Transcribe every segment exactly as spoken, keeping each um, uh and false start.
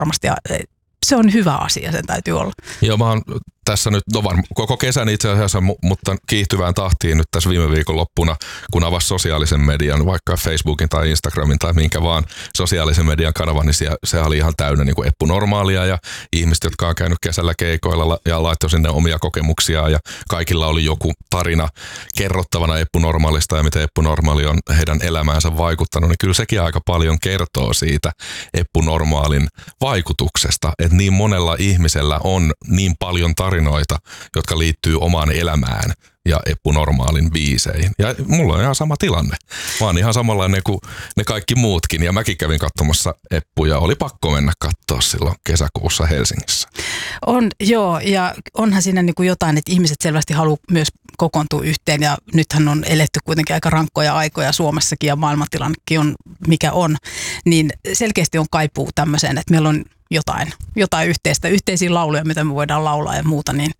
varmasti ja se on hyvä asia, sen täytyy olla. Joo, mä oon tässä nyt, no varmaan koko kesän itse asiassa, mutta kiihtyvään tahtiin nyt tässä viime viikon loppuna, kun avasi sosiaalisen median, vaikka Facebookin tai Instagramin tai minkä vaan sosiaalisen median kanavan, niin siellä, se oli ihan täynnä niin kuin Eppu Normaalia ja ihmiset, jotka on käynyt kesällä keikoilla ja laittoi sinne omia kokemuksiaan ja kaikilla oli joku tarina kerrottavana Eppu Normaalista ja miten Eppu Normaali on heidän elämäänsä vaikuttanut, niin kyllä sekin aika paljon kertoo siitä Eppu Normaalin vaikutuksesta, että niin monella ihmisellä on niin paljon tarinoita, jotka liittyy omaan elämään ja Eppu Normaalin biiseihin. Ja mulla on ihan sama tilanne. Mä oon ihan samanlainen kuin ne kaikki muutkin. Ja mäkin kävin katsomassa Eppuja. Oli pakko mennä katsoa silloin kesäkuussa Helsingissä. On, joo. Ja onhan siinä niin kuin jotain, että ihmiset selvästi haluaa myös kokoontua yhteen. Ja nythän on eletty kuitenkin aika rankkoja aikoja Suomessakin ja maailmantilannekin on mikä on. Niin selkeästi on kaipuu tämmöiseen, että meillä on jotain, jotain yhteistä, yhteisiä lauluja, mitä me voidaan laulaa ja muuta, niin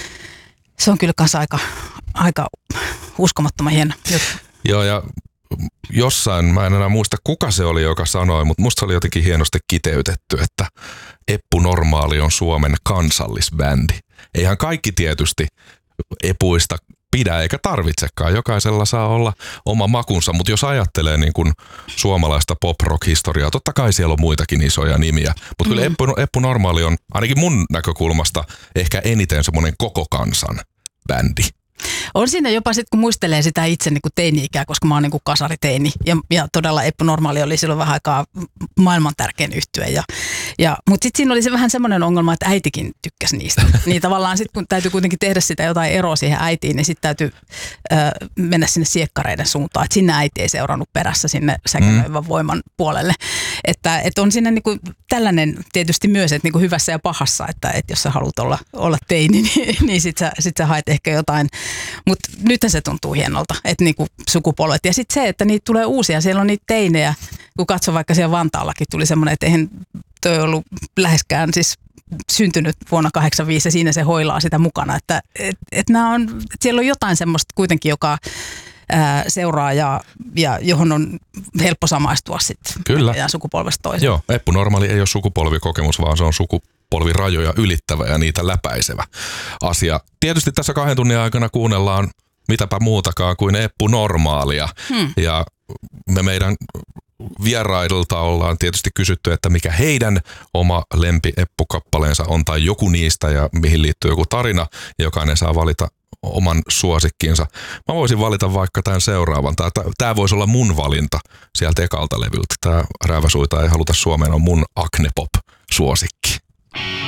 se on kyllä kanssa aika, aika uskomattoman hieno juttu. Joo, ja jossain, mä en enää muista kuka se oli, joka sanoi, mutta musta se oli jotenkin hienosti kiteytetty, että Eppu Normaali on Suomen kansallisbändi. Eihän kaikki tietysti Epuista pidä eikä tarvitsekaan. Jokaisella saa olla oma makunsa, mutta jos ajattelee niin kuin suomalaista pop-rock-historiaa, totta kai siellä on muitakin isoja nimiä. Mutta mm. kyllä Eppu, Eppu Normaali on ainakin mun näkökulmasta ehkä eniten semmoinen koko kansan bändi. On siinä jopa sitten, kun muistelee sitä itse niin kuin teini-ikää, koska mä oon niin kuin kasariteini. Ja, ja todella Eppu Normaali oli silloin vähän aikaa maailman tärkein yhtye. Ja, ja, mutta sitten siinä oli se vähän semmoinen ongelma, että äitikin tykkäsi niistä. Niin tavallaan sitten, kun täytyy kuitenkin tehdä sitä jotain eroa siihen äitiin, niin sitten täytyy ö, mennä sinne siekkareiden suuntaan. Että sinne äiti ei seurannut perässä sinne säkenöivän mm. voiman puolelle. Että, että on siinä niin kuin tällainen tietysti myös, että niin kuin hyvässä ja pahassa, että, että jos sä haluat olla, olla teini, niin, niin sitten sä, sit sä haet ehkä jotain. Mutta nyt se tuntuu hienolta, että niinku sukupolvet. Ja sitten se, että niitä tulee uusia. Siellä on niitä teinejä, kun katsoo vaikka siellä Vantaallakin tuli semmoinen, että eihän toi ollut läheskään siis syntynyt vuonna kahdeksankymmentäviisi ja siinä se hoilaa sitä mukana. Että et, et on, et siellä on jotain semmoista kuitenkin, joka ää, seuraa ja, ja johon on helppo samaistua sitten. Kyllä. Ja sukupolvesta toiseen. Joo, Eppu Normaali ei ole sukupolvikokemus, vaan se on sukupolvi. polvirajoja ylittävä ja niitä läpäisevä asia. Tietysti tässä kahden tunnin aikana kuunnellaan mitäpä muutakaan kuin Eppu Normaalia. Hmm. Ja me meidän vierailta ollaan tietysti kysytty, että mikä heidän oma lempi Eppu-kappaleensa on tai joku niistä ja mihin liittyy joku tarina. Jokainen saa valita oman suosikkinsa. Mä voisin valita vaikka tämän seuraavan. Tämä voisi olla mun valinta sieltä ekalta levyltä. Tämä Rääväsuita ei haluta Suomeen on mun Acne Pop-suosikki.